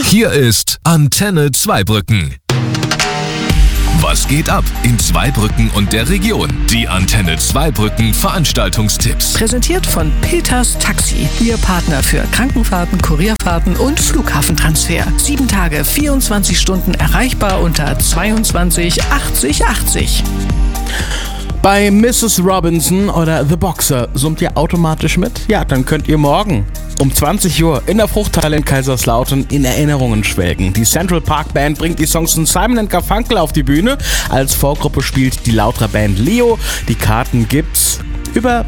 Hier ist Antenne Zweibrücken. Was geht ab in Zweibrücken und der Region? Die Antenne Zweibrücken Veranstaltungstipps. Präsentiert von Peters Taxi, Ihr Partner für Krankenfahrten, Kurierfahrten und Flughafentransfer. 7 Tage, 24 Stunden erreichbar unter 22 80 80. Bei Mrs. Robinson oder The Boxer summt ihr automatisch mit? Ja, dann könnt ihr morgen um 20 Uhr in der Fruchthalle in Kaiserslautern in Erinnerungen schwelgen. Die Central Park Band bringt die Songs von Simon & Garfunkel auf die Bühne. Als Vorgruppe spielt die Lauterer Band Leo. Die Karten gibt's über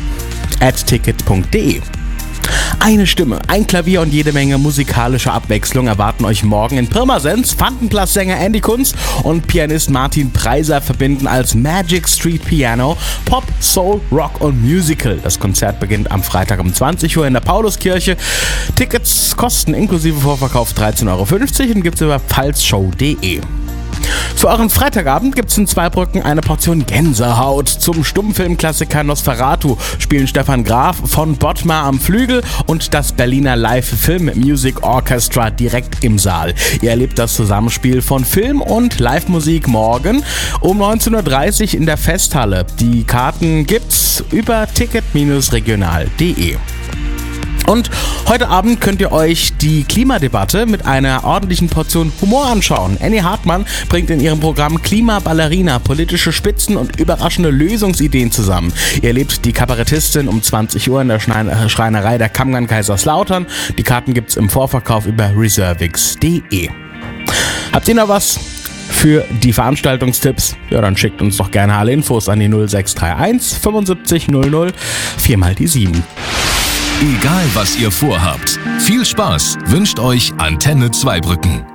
@ticket.de. Eine Stimme, ein Klavier und jede Menge musikalische Abwechslung erwarten euch morgen in Pirmasens. Fantenplatz-Sänger Andy Kunz und Pianist Martin Preiser verbinden als Magic Street Piano Pop, Soul, Rock und Musical. Das Konzert beginnt am Freitag um 20 Uhr in der Pauluskirche. Tickets kosten inklusive Vorverkauf 13,50 € und gibt's über pfalzshow.de. Für euren Freitagabend gibt's in Zweibrücken eine Portion Gänsehaut. Zum Stummfilmklassiker Nosferatu spielen Stefan Graf von Bottmar am Flügel und das Berliner Live-Film Music Orchestra direkt im Saal. Ihr erlebt das Zusammenspiel von Film und Live-Musik morgen um 19:30 Uhr in der Festhalle. Die Karten gibt's über ticket-regional.de. Und heute Abend könnt ihr euch die Klimadebatte mit einer ordentlichen Portion Humor anschauen. Annie Hartmann bringt in ihrem Programm Klimaballerina politische Spitzen und überraschende Lösungsideen zusammen. Ihr erlebt die Kabarettistin um 20 Uhr in der Schreinerei der Kammgarn Kaiserslautern. Die Karten gibt's im Vorverkauf über reservix.de. Habt ihr noch was für die Veranstaltungstipps? Ja, dann schickt uns doch gerne alle Infos an die 0631 75 00 4x7. Egal was ihr vorhabt, viel Spaß wünscht euch Antenne Zweibrücken.